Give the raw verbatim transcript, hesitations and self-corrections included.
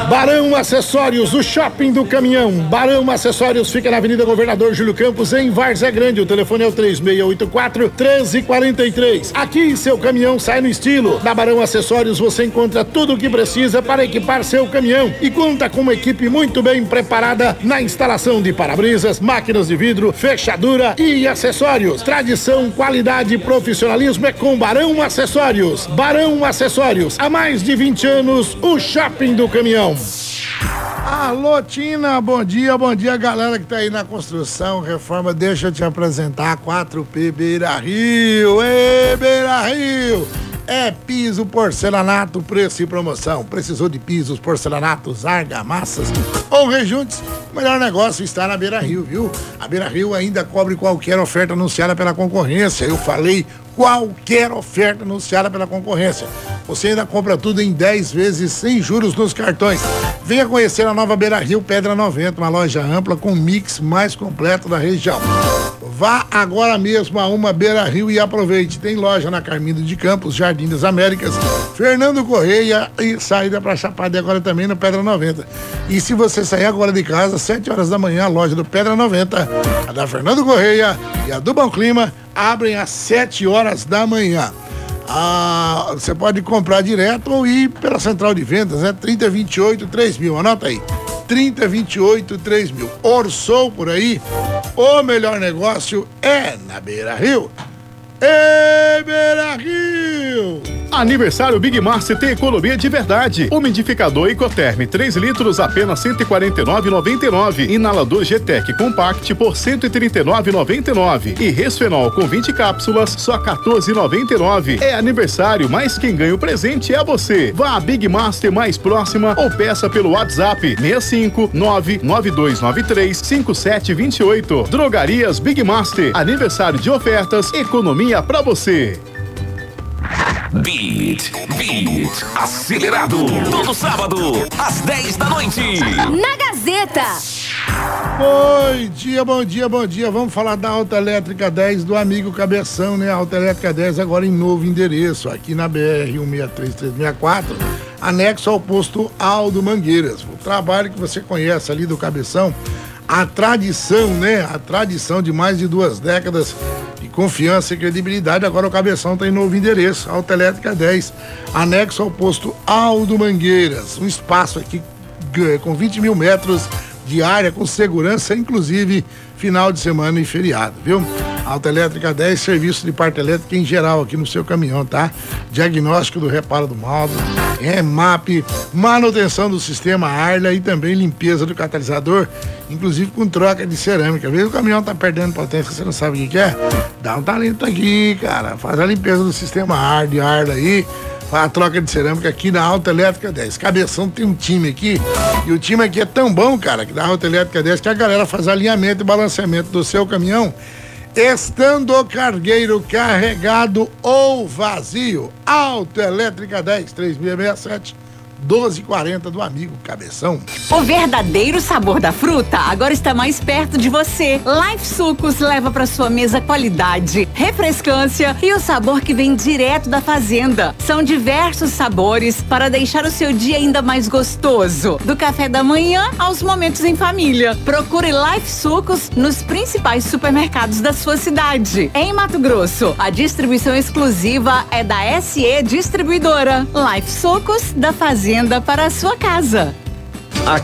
Barão Acessórios, o shopping do caminhão. Barão Acessórios fica na Avenida Governador Júlio Campos, em Várzea Grande. O telefone é o três seis oito quatro, um três quatro três. Aqui seu caminhão sai no estilo. Na Barão Acessórios você encontra tudo o que precisa para equipar seu caminhão e conta com uma equipe muito bem preparada na instalação de para-brisas, máquinas de vidro, fechadura e acessórios. Tradição, qualidade e profissionalismo é com Barão Acessórios. Barão Acessórios, há mais de vinte anos, o shopping do caminhão. Alô, Tina, bom dia, bom dia, galera que tá aí na construção, reforma. Deixa eu te apresentar a quatro P Beira Rio. Ê, Beira Rio! É piso, porcelanato, preço e promoção. Precisou de pisos, porcelanatos, argamassas ou rejuntes? O melhor negócio está na Beira Rio, viu? A Beira Rio ainda cobre qualquer oferta anunciada pela concorrência. Eu falei qualquer oferta anunciada pela concorrência. Você ainda compra tudo em dez vezes sem juros nos cartões. Venha conhecer a nova Beira Rio Pedra noventa, uma loja ampla com o mix mais completo da região. Vá agora mesmo a uma Beira Rio e aproveite. Tem loja na Carmindo de Campos, Jardim das Américas, Fernando Correia e saída para Chapada agora também no Pedra noventa. E se você sair agora de casa, sete horas da manhã, a loja do Pedra noventa, a da Fernando Correia e a do Bom Clima abrem às sete horas da manhã. Ah, você pode comprar direto ou ir pela central de vendas, né? trinta vinte e oito, três mil, anota aí. trinta vinte e oito, três mil. Orçou por aí? O melhor negócio é na Beira Rio. Ê, Beira Rio! Aniversário Big Master tem economia de verdade. Umidificador Ecoterm três litros, apenas cento e quarenta e nove reais e noventa e nove centavos. Inalador G-Tec Compact por cento e trinta e nove reais e noventa e nove centavos. E Resfenol com vinte cápsulas, só quatorze reais e noventa e nove centavos. É aniversário, mas quem ganha o presente é você. Vá à Big Master mais próxima ou peça pelo WhatsApp seis cinco nove nove dois nove três cinco sete dois oito. Drogarias Big Master. Aniversário de ofertas, economia pra você. Beat, Beat, acelerado. Todo sábado, às dez da noite. Na Gazeta. Bom dia, bom dia, bom dia. Vamos falar da Autoelétrica dez do amigo Cabeção, né? Autoelétrica dez agora em novo endereço, aqui na B R um seis três três seis quatro, anexo ao posto Aldo Mangueiras. O trabalho que você conhece ali do Cabeção, a tradição, né? A tradição de mais de duas décadas de confiança e credibilidade. Agora o Cabeção tem novo endereço, Autoelétrica dez, anexo ao posto Aldo Mangueiras. Um espaço aqui com vinte mil metros de área, com segurança, inclusive final de semana e feriado, viu? Autoelétrica dez, serviço de parte elétrica em geral aqui no seu caminhão, tá? Diagnóstico do reparo do módulo, remap, manutenção do sistema Arla e também limpeza do catalisador, inclusive com troca de cerâmica. Às vezes o caminhão tá perdendo potência, você não sabe o que que é? Dá um talento aqui, cara. Faz a limpeza do sistema Arla, de Arla aí, faz a troca de cerâmica aqui na Autoelétrica dez. Cabeção tem um time aqui, e o time aqui é tão bom, cara, que da Autoelétrica dez, que a galera faz alinhamento e balanceamento do seu caminhão, estando o cargueiro carregado ou vazio. Autoelétrica dez, três seis seis sete, doze quarenta do amigo Cabeção. O verdadeiro sabor da fruta agora está mais perto de você. Life Sucos leva para sua mesa qualidade, refrescância e o sabor que vem direto da fazenda. São diversos sabores para deixar o seu dia ainda mais gostoso. Do café da manhã aos momentos em família. Procure Life Sucos nos principais supermercados da sua cidade. Em Mato Grosso, a distribuição exclusiva é da S E Distribuidora. Life Sucos da Fazenda para a sua casa.